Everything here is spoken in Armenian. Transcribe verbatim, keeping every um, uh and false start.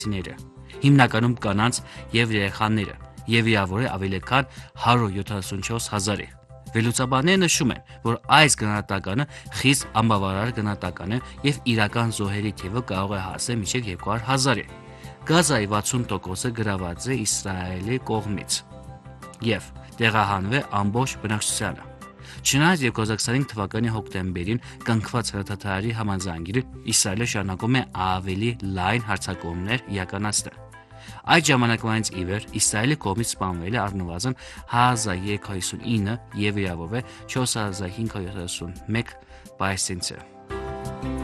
ները, հիմնականում կանանց և երեխաները, և վիրավոր է ավելի քան հարյուր յոթանասունչորս հազարի։ Վերլուծաբանները նշում են, որ այս գնահատականը խիստ անբավարար գնահատական է և իրական զոհերի թիվը կարող է հասնել մինչև երկու հարյուր հազարի։ Գազայի վաթսուն տոկոսը գրաված է Իսրայելի կողմից և տեղահանվել է ամբողջ բնակչությանը։ Չնայած երկու հազար քսանհինգ թվականի հոկտեմբերին կնքված հրթիռի համաձայնագիրը Իսրայելը շարունակում է ավելի լայն հարձակումներ իրականացնել։ Այդ ժամանակվանից ի վեր Իսրայելի կողմից սպանվել է առնվազն հազար երեք հարյուր հիսունինը և վիրավորվել չորս հազար հինգ հարյուր յոթանասունմեկ պալեստինցի։